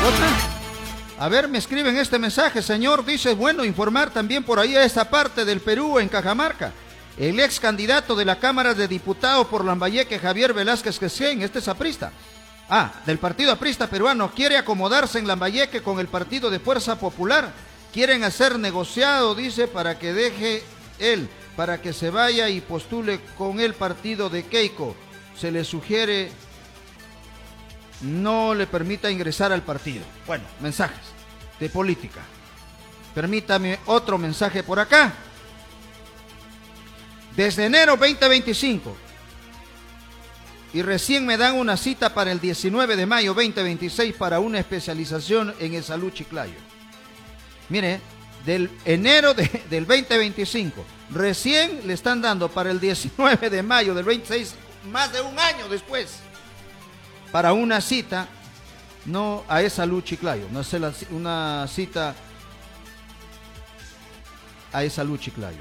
¿Otra? A ver, me escriben este mensaje, señor. Dice, bueno, informar también por ahí a esta parte del Perú, en Cajamarca. El ex candidato de la Cámara de Diputados por Lambayeque, Javier Velázquez Quesén, este es aprista. Del partido aprista peruano, quiere acomodarse en Lambayeque con el partido de Fuerza Popular. Quieren hacer negociado, dice, para que deje él, para que se vaya y postule con el partido de Keiko. Se le sugiere no le permita ingresar al partido. Bueno, mensajes de política. Permítame otro mensaje por acá. Desde enero 2025 y recién me dan una cita para el 19 de mayo 2026 para una especialización en Esalú Chiclayo. Mire, del enero del 2025, recién le están dando para el 19 de mayo del 26, más de un año después, para una cita, no a Esalú Chiclayo, no es una cita a Esalú Chiclayo.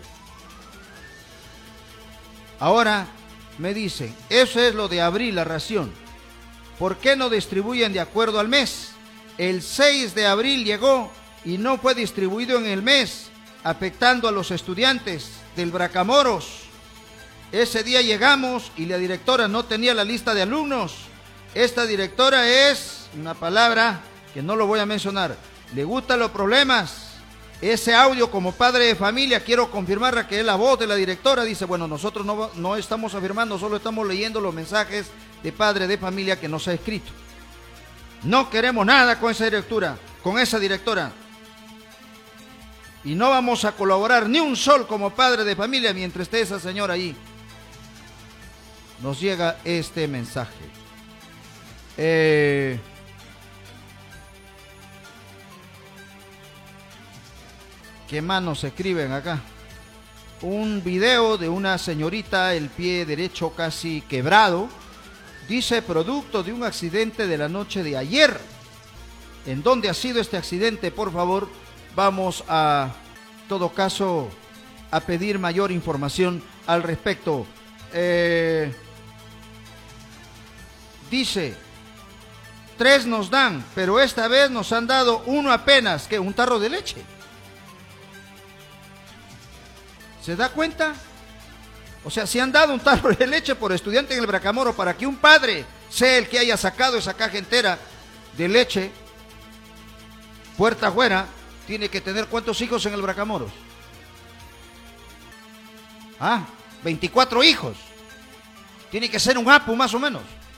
Ahora me dicen, eso es lo de abrir la ración. ¿Por qué no distribuyen de acuerdo al mes? El 6 de abril llegó y no fue distribuido en el mes, afectando a los estudiantes del Bracamoros. Ese día llegamos y la directora no tenía la lista de alumnos. Esta directora es una palabra que no lo voy a mencionar. Le gustan los problemas. Ese audio, como padre de familia, quiero confirmar que es la voz de la directora. Dice, bueno, nosotros no estamos afirmando, solo estamos leyendo los mensajes de padre de familia que nos ha escrito. No queremos nada con esa directora. Y no vamos a colaborar ni un sol como padre de familia mientras esté esa señora ahí. Nos llega este mensaje. ¿Qué más nos escriben acá? Un video de una señorita, el pie derecho casi quebrado. Dice, producto de un accidente de la noche de ayer. ¿En dónde ha sido este accidente? Por favor, vamos a, en todo caso, a pedir mayor información al respecto. Dice, 3 nos dan, pero esta vez nos han dado 1 apenas, que un tarro de leche. ¿Se da cuenta? O sea, si han dado un tarro de leche por estudiante en el Bracamoro para que un padre sea el que haya sacado esa caja entera de leche, puerta afuera, tiene que tener ¿cuántos hijos en el Bracamoros? 24 hijos. Tiene que ser un apu más o menos.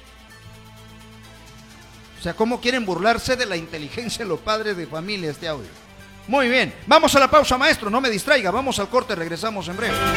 O sea, ¿cómo quieren burlarse de la inteligencia de los padres de familia este audio? Muy bien, vamos a la pausa, maestro, no me distraiga, vamos al corte, regresamos en breve.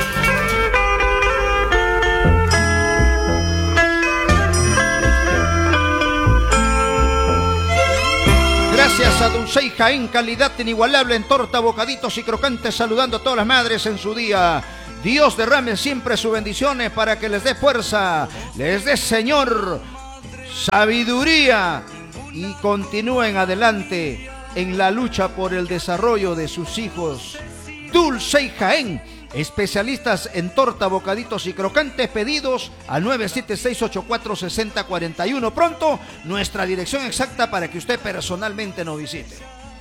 Gracias a Dulcey Jaén, calidad inigualable en torta, bocaditos y crocantes, saludando a todas las madres en su día. Dios derrame siempre sus bendiciones para que les dé fuerza, les dé, Señor, sabiduría y continúen adelante en la lucha por el desarrollo de sus hijos. Dulcey Jaén, especialistas en torta, bocaditos y crocantes, pedidos al 976-84-6041. Pronto, nuestra dirección exacta para que usted personalmente nos visite.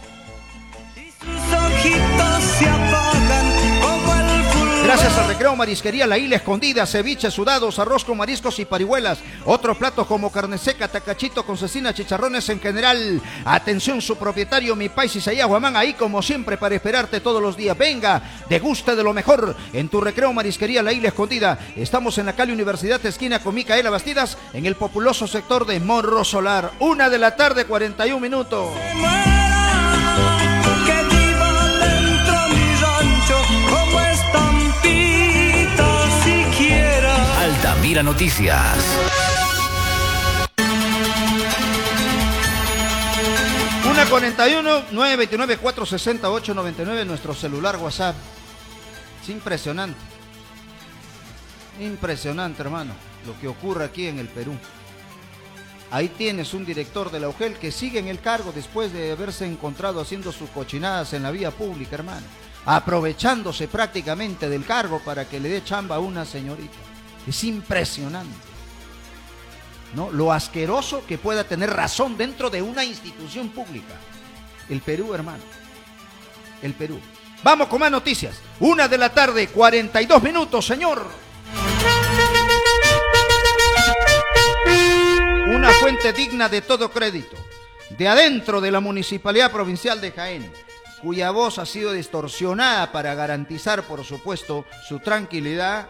Gracias al Recreo Marisquería La Isla Escondida, ceviche, sudados, arroz con mariscos y parihuelas. Otros platos como carne seca, tacachito con cecina, chicharrones en general. Atención, su propietario, mi país Isaías Guamán, ahí como siempre para esperarte todos los días. Venga, deguste de lo mejor en tu Recreo Marisquería La Isla Escondida. Estamos en la calle Universidad, esquina con Micaela Bastidas, en el populoso sector de Morro Solar. 1:41 p.m. Altamira Noticias. Una 41 929 468 99, nuestro celular WhatsApp. Es impresionante. Impresionante, hermano, lo que ocurre aquí en el Perú. Ahí tienes un director de la UGEL que sigue en el cargo después de haberse encontrado haciendo sus cochinadas en la vía pública, hermano. Aprovechándose prácticamente del cargo para que le dé chamba a una señorita. Es impresionante. ¿no?, lo asqueroso que pueda tener razón dentro de una institución pública. El Perú, hermano. El Perú. Vamos con más noticias. 1:42 p.m, señor. Una fuente digna de todo crédito, de adentro de la Municipalidad Provincial de Jaén, cuya voz ha sido distorsionada para garantizar, por supuesto, su tranquilidad,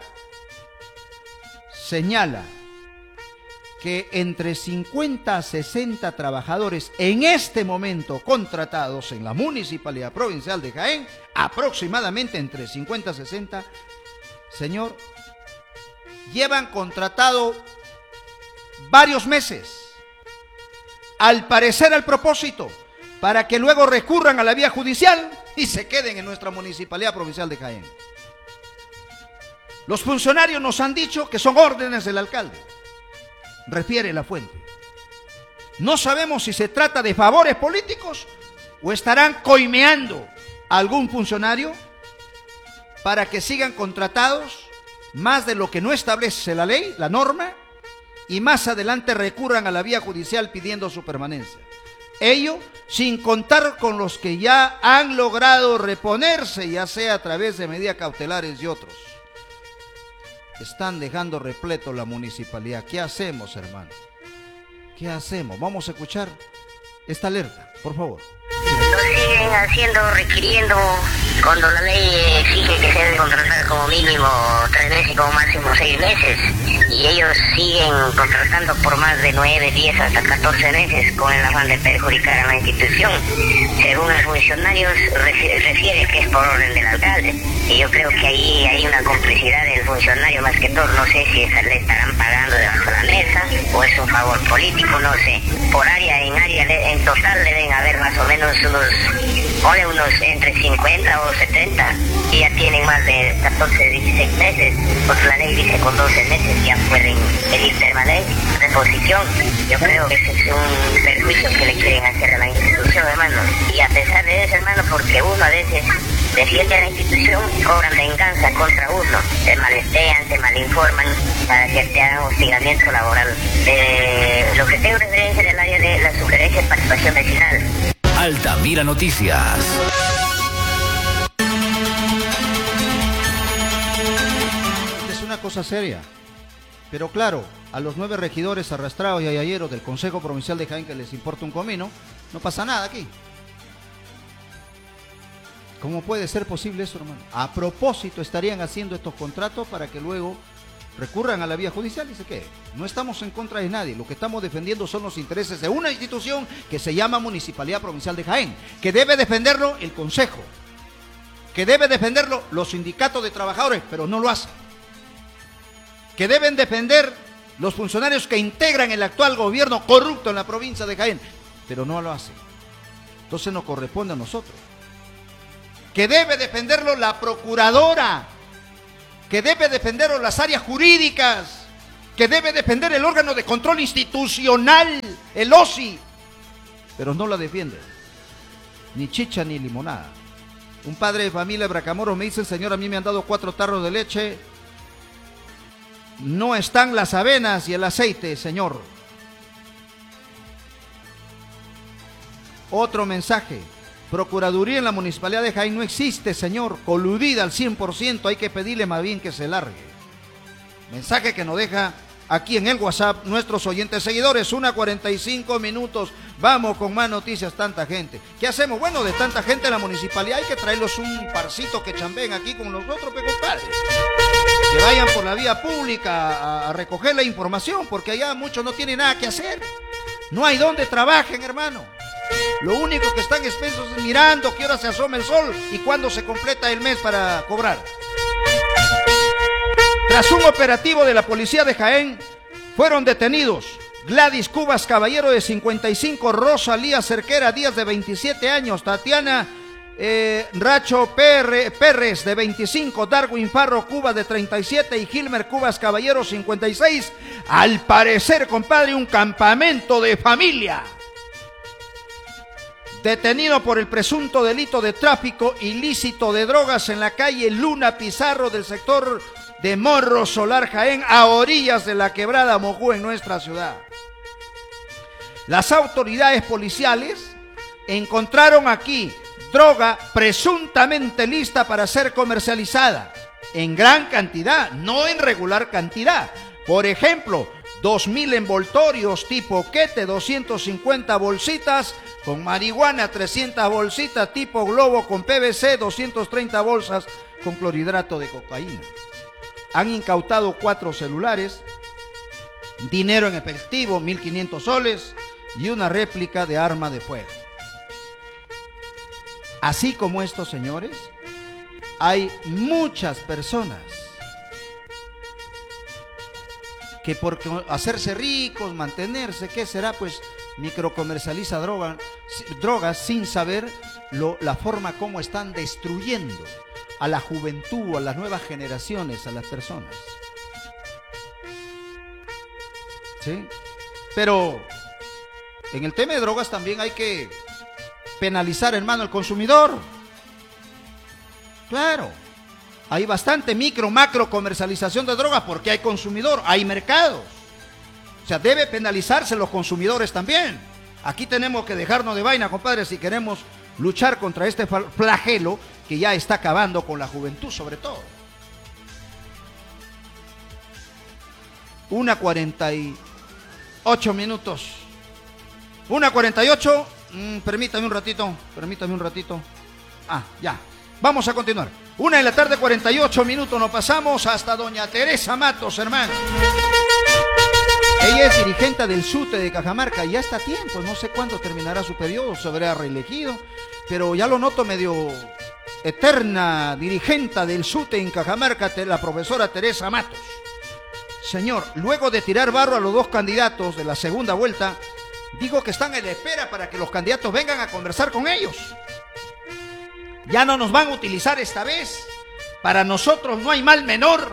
señala que entre 50 a 60 trabajadores en este momento contratados en la Municipalidad Provincial de Jaén, aproximadamente entre 50 a 60, señor, llevan contratado varios meses, al parecer al propósito, para que luego recurran a la vía judicial y se queden en nuestra Municipalidad Provincial de Jaén. Los funcionarios nos han dicho que son órdenes del alcalde, refiere la fuente. No sabemos si se trata de favores políticos o estarán coimeando a algún funcionario para que sigan contratados más de lo que no establece la ley, la norma, y más adelante recurran a la vía judicial pidiendo su permanencia. Ello sin contar con los que ya han logrado reponerse, ya sea a través de medidas cautelares y otros. Están dejando repleto la municipalidad. ¿Qué hacemos, hermano? ¿Qué hacemos? Vamos a escuchar esta alerta, por favor. Lo siguen requiriendo, cuando la ley exige que se debe contratar como mínimo 3 meses y como máximo 6 meses. Y ellos siguen contratando por más de 9, 10 hasta 14 meses con el afán de perjudicar a la institución. Según los funcionarios, refiere que es por orden del alcalde. Y yo creo que ahí hay una complicidad del funcionario más que todo. No sé si le estarán pagando debajo de la mesa o es un favor político, no sé. Por área, en total deben haber más o menos unos entre 50 o 70 que ya tienen más de 14, 16 meses, porque la ley dice con 12 meses ya pueden pedir permanencia, reposición. Yo creo que ese es un perjuicio que le quieren hacer a la institución, hermano. Y a pesar de eso, hermano, porque uno a veces defiende a la institución, cobran venganza contra uno, te malestean, te malinforman para que te hagan hostigamiento laboral. Lo que tengo referencia del área de la sugerencia de participación vecinal. Altamira Noticias. Es una cosa seria, pero claro, a los 9 regidores arrastrados y ayayeros del Consejo Provincial de Jaén que les importa un comino, no pasa nada aquí. ¿Cómo puede ser posible eso, hermano? A propósito estarían haciendo estos contratos para que luego recurran a la vía judicial y se quede. No estamos en contra de nadie, lo que estamos defendiendo son los intereses de una institución que se llama Municipalidad Provincial de Jaén, que debe defenderlo el Consejo, que debe defenderlo los sindicatos de trabajadores, pero no lo hacen, que deben defender los funcionarios que integran el actual gobierno corrupto en la provincia de Jaén, pero no lo hacen. Entonces nos corresponde a nosotros. Que debe defenderlo la procuradora, que debe defenderlo las áreas jurídicas, que debe defender el órgano de control institucional, el OSI, pero no la defiende, ni chicha ni limonada. Un padre de familia de Bracamoros me dice: señor, a mí me han dado 4 tarros de leche, no están las avenas y el aceite, señor. Otro mensaje: Procuraduría en la Municipalidad de Jaén no existe, señor, coludida al 100%, hay que pedirle más bien que se largue. Mensaje que nos deja aquí en el WhatsApp nuestros oyentes seguidores. 1:45 p.m, vamos con más noticias. Tanta gente, ¿qué hacemos? Bueno, de tanta gente en la municipalidad hay que traerlos un parcito que chambeen aquí con nosotros, compadre. Que vayan por la vía pública a recoger la información, porque allá muchos no tienen nada que hacer, no hay donde trabajen, hermano. Lo único que están expensos es mirando qué hora se asoma el sol y cuándo se completa el mes para cobrar. Tras un operativo de la policía de Jaén, fueron detenidos Gladys Cubas Caballero, de 55, Rosalía Cerquera Díaz, de 27 años, Tatiana Racho Pérez, de 25, Darwin Farro Cubas, de 37, y Gilmer Cubas Caballero, 56. Al parecer, compadre, un campamento de familia. Detenido por el presunto delito de tráfico ilícito de drogas en la calle Luna Pizarro del sector de Morro Solar, Jaén, a orillas de la quebrada Mojú, en nuestra ciudad. Las autoridades policiales encontraron aquí droga presuntamente lista para ser comercializada en gran cantidad, no en regular cantidad. Por ejemplo, 2.000 envoltorios tipo quete, 250 bolsitas con marihuana, 300 bolsitas tipo globo con PVC, 230 bolsas con clorhidrato de cocaína. Han incautado 4 celulares, dinero en efectivo, 1.500 soles y una réplica de arma de fuego. Así como estos señores, hay muchas personas que por hacerse ricos, mantenerse, ¿qué será? Pues microcomercializa drogas sin saber la forma como están destruyendo a la juventud, a las nuevas generaciones, a las personas. ¿Sí? Pero en el tema de drogas también hay que penalizar, hermano, al consumidor. Claro, hay bastante macro comercialización de drogas porque hay consumidor, hay mercados. O sea, debe penalizarse los consumidores también. Aquí tenemos que dejarnos de vaina, compadre, si queremos luchar contra este flagelo que ya está acabando con la juventud, sobre todo. 1:48 minutos. 1:48. Permítame un ratito. Ya. Vamos a continuar. 1:48 p.m. Nos pasamos hasta doña Teresa Matos, hermano. Ella es dirigente del SUTE de Cajamarca. Ya está a tiempo. No sé cuándo terminará su periodo. Se habrá reelegido. Pero ya lo noto medio eterna dirigente del SUTE en Cajamarca, la profesora Teresa Matos. Señor, luego de tirar barro a los 2 candidatos de la segunda vuelta, digo que están en la espera para que los candidatos vengan a conversar con ellos. Ya no nos van a utilizar esta vez. Para nosotros no hay mal menor.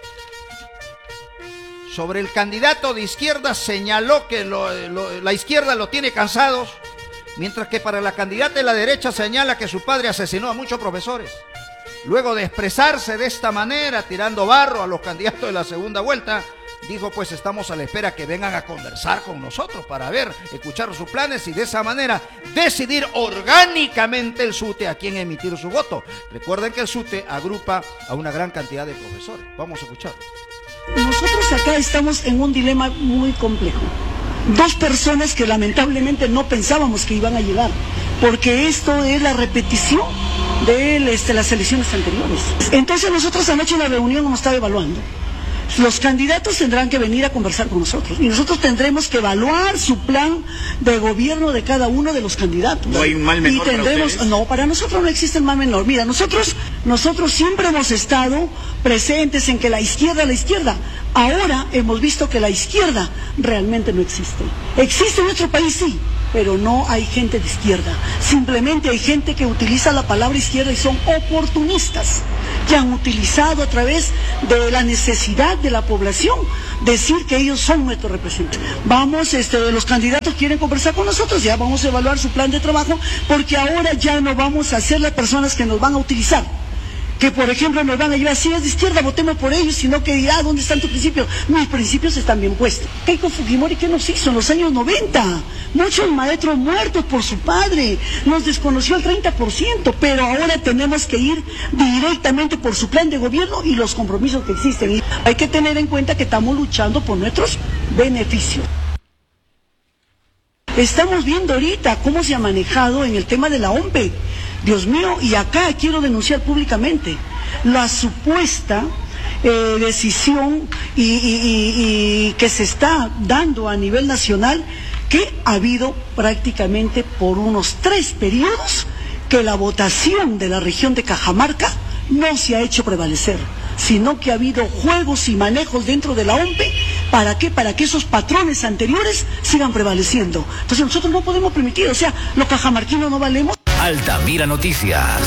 Sobre el candidato de izquierda señaló que la izquierda lo tiene cansados, mientras que para la candidata de la derecha señala que su padre asesinó a muchos profesores. Luego de expresarse de esta manera, tirando barro a los candidatos de la segunda vuelta, dijo, pues estamos a la espera que vengan a conversar con nosotros para escuchar sus planes y de esa manera decidir orgánicamente el SUTE a quién emitir su voto. Recuerden que el SUTE agrupa a una gran cantidad de profesores. Vamos a escuchar. Nosotros acá estamos en un dilema muy complejo. 2 personas que lamentablemente no pensábamos que iban a llegar, porque esto es la repetición de las elecciones anteriores. Entonces nosotros anoche en la reunión hemos estado evaluando. Los candidatos tendrán que venir a conversar con nosotros y nosotros tendremos que evaluar su plan de gobierno de cada uno de los candidatos. ¿No hay un mal menor y tendremos, para ustedes? No, para nosotros no existe el mal menor. Mira, nosotros siempre hemos estado presentes en que la izquierda. Ahora hemos visto que la izquierda realmente no existe. Existe en nuestro país, sí, pero no hay gente de izquierda. Simplemente hay gente que utiliza la palabra izquierda y son oportunistas, que han utilizado a través de la necesidad de la población decir que ellos son nuestros representantes. Los candidatos quieren conversar con nosotros, ya vamos a evaluar su plan de trabajo, porque ahora ya no vamos a ser las personas que nos van a utilizar. Que por ejemplo nos van a llevar, si es de izquierda, votemos por ellos, sino que dirá, ¿dónde están tus principios? Mis principios están bien puestos. Keiko Fujimori, ¿qué nos hizo en los años 90? Muchos maestros muertos por su padre, nos desconoció el 30%, pero ahora tenemos que ir directamente por su plan de gobierno y los compromisos que existen. Y hay que tener en cuenta que estamos luchando por nuestros beneficios. Estamos viendo ahorita cómo se ha manejado en el tema de la OMPE. Dios mío, y acá quiero denunciar públicamente la supuesta decisión y que se está dando a nivel nacional, que ha habido prácticamente por unos 3 periodos que la votación de la región de Cajamarca no se ha hecho prevalecer, sino que ha habido juegos y manejos dentro de la OMPE. ¿Para qué? Para que esos patrones anteriores sigan prevaleciendo. Entonces nosotros no podemos permitir, o sea, los cajamarquinos no valemos. Altamira Noticias.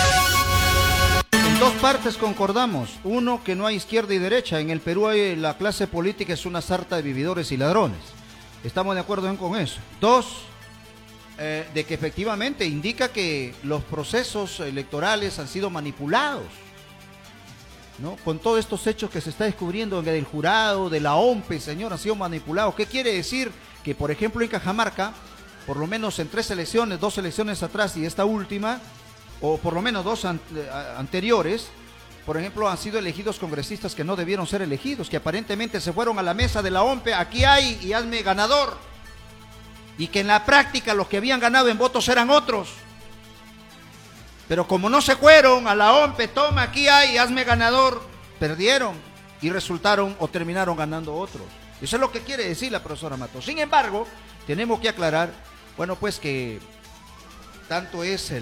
En 2 partes concordamos. 1, que no hay izquierda y derecha. En el Perú la clase política es una sarta de vividores y ladrones. Estamos de acuerdo con eso. 2, de que efectivamente indica que los procesos electorales han sido manipulados, ¿no? Con todos estos hechos que se está descubriendo del jurado, de la OMPE, señor, han sido manipulados. ¿Qué quiere decir? que, por ejemplo, en Cajamarca, por lo menos en 3 elecciones, 2 elecciones atrás y esta última, o por lo menos 2 anteriores, por ejemplo, han sido elegidos congresistas que no debieron ser elegidos, que aparentemente se fueron a la mesa de la OMPE, aquí hay y hazme ganador, y que en la práctica los que habían ganado en votos eran otros. Pero como no se fueron a la OMPE, toma, aquí hay, hazme ganador, perdieron y resultaron o terminaron ganando otros. Eso es lo que quiere decir la profesora Matos. Sin embargo, tenemos que aclarar, bueno, pues que tanto es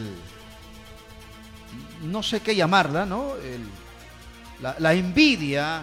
no sé qué llamarla, ¿no? La envidia,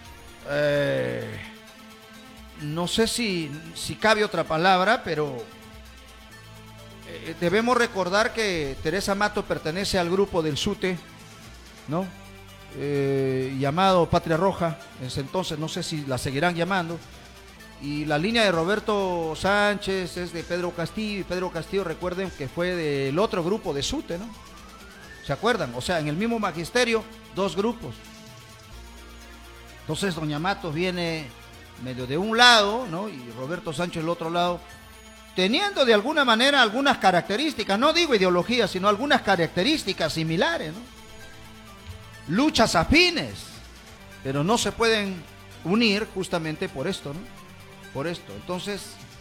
no sé si cabe otra palabra, pero debemos recordar que Teresa Matos pertenece al grupo del SUTE, ¿no? Llamado Patria Roja, en ese entonces, no sé si la seguirán llamando, y la línea de Roberto Sánchez es de Pedro Castillo, y Pedro Castillo, recuerden que fue del otro grupo de SUTE, ¿no? ¿Se acuerdan? O sea, en el mismo magisterio, 2 grupos. Entonces, doña Matos viene medio de un lado, ¿no? Y Roberto Sánchez del otro lado, teniendo de alguna manera algunas características, no digo ideologías, sino algunas características similares, ¿no? Luchas afines, pero no se pueden unir justamente por esto, ¿no? Por esto. Entonces,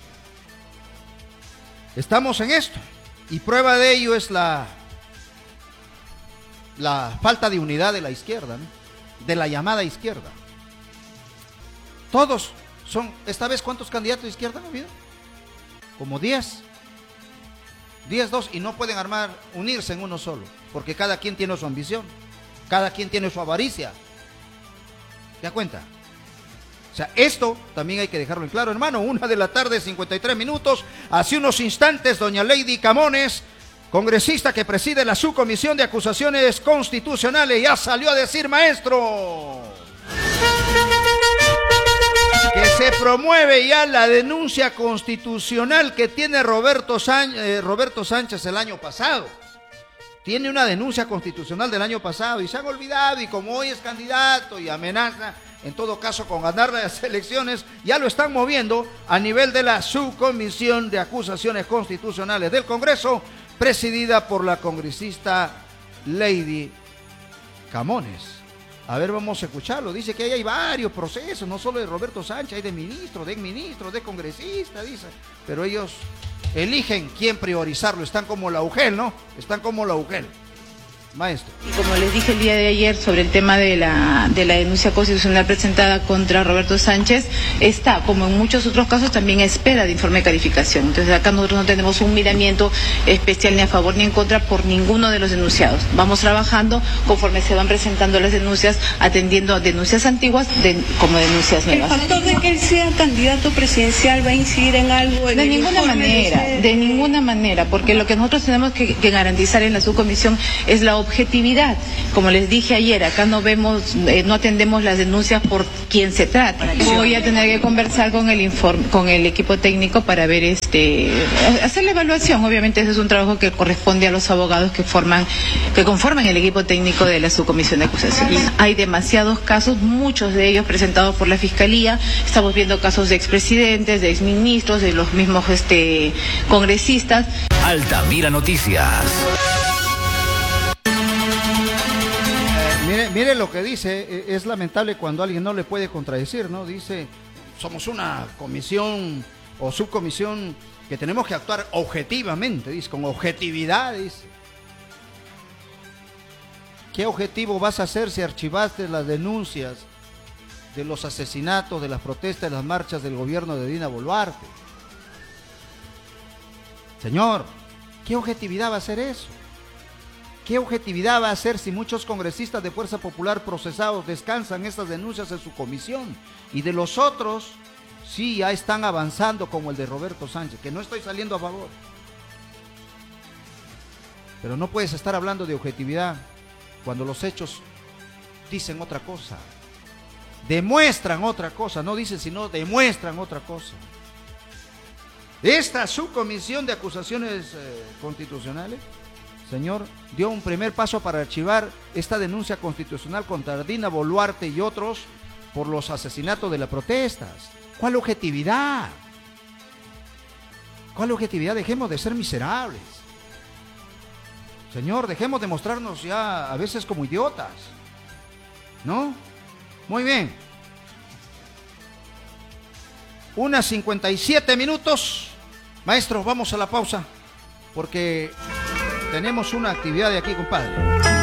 estamos en esto. Y prueba de ello es la falta de unidad de la izquierda, ¿no? De la llamada izquierda. Todos son, esta vez, ¿cuántos candidatos de izquierda han habido? Como 10, 2, y no pueden unirse en uno solo, porque cada quien tiene su ambición, cada quien tiene su avaricia. ¿Te das cuenta? O sea, esto también hay que dejarlo en claro, hermano. 1:53 p.m. Hace unos instantes, doña Lady Camones, congresista que preside la subcomisión de acusaciones constitucionales, ya salió a decir, maestro, que se promueve ya la denuncia constitucional que tiene Roberto Sánchez el año pasado. Tiene una denuncia constitucional del año pasado y se han olvidado, y como hoy es candidato y amenaza, en todo caso, con ganar las elecciones, ya lo están moviendo a nivel de la subcomisión de acusaciones constitucionales del Congreso, presidida por la congresista Lady Camones. A ver, vamos a escucharlo. Dice que ahí hay varios procesos, no solo de Roberto Sánchez, hay de ministro, de exministro, de congresista, dice. Pero ellos eligen quién priorizarlo, están como la UGEL, ¿no? Están como la UGEL. Maestro. Y como les dije el día de ayer sobre el tema de la denuncia constitucional presentada contra Roberto Sánchez, está, como en muchos otros casos, también a espera de informe de calificación. Entonces acá nosotros no tenemos un miramiento especial ni a favor ni en contra por ninguno de los denunciados. Vamos trabajando conforme se van presentando las denuncias, atendiendo a denuncias antiguas como denuncias nuevas. ¿El factor de que él sea candidato presidencial va a incidir en algo? De ninguna manera, porque lo que nosotros tenemos que garantizar en la subcomisión es la objetividad. Como les dije ayer, acá no atendemos las denuncias por quién se trata. Voy a tener que conversar con el equipo técnico para ver hacer la evaluación. Obviamente ese es un trabajo que corresponde a los abogados que conforman el equipo técnico de la subcomisión de acusaciones. Hay demasiados casos, muchos de ellos presentados por la Fiscalía. Estamos viendo casos de expresidentes, de exministros, de los mismos congresistas. Altamira Noticias. Mire lo que dice, es lamentable cuando alguien no le puede contradecir, ¿no? Dice, somos una comisión o subcomisión que tenemos que actuar objetivamente, dice, con objetividad, dice. ¿Qué objetivo vas a hacer si archivaste las denuncias de los asesinatos, de las protestas, de las marchas del gobierno de Dina Boluarte? Señor, ¿qué objetividad va a ser eso? ¿Qué objetividad va a hacer si muchos congresistas de Fuerza Popular procesados descansan estas denuncias en su comisión? Y de los otros, sí, ya están avanzando, como el de Roberto Sánchez, que no estoy saliendo a favor. Pero no puedes estar hablando de objetividad cuando los hechos dicen otra cosa. Demuestran otra cosa, no dicen sino demuestran otra cosa. Esta subcomisión de acusaciones constitucionales, señor, dio un primer paso para archivar esta denuncia constitucional contra Dina Boluarte y otros por los asesinatos de las protestas. ¿Cuál objetividad? ¿Cuál objetividad? Dejemos de ser miserables. Señor, dejemos de mostrarnos ya a veces como idiotas, ¿no? Muy bien. 1:57. Maestro, vamos a la pausa, porque tenemos una actividad de aquí, compadre.